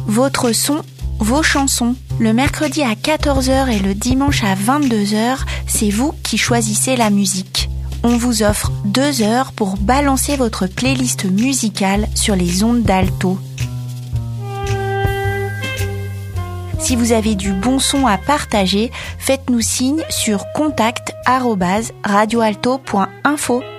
votre son, vos chansons. Le mercredi à 14h et le dimanche à 22h, c'est vous qui choisissez la musique. On vous offre 2 heures pour balancer votre playlist musicale sur les ondes d'Alto. Si vous avez du bon son à partager, faites-nous signe sur contact@radioalto.info.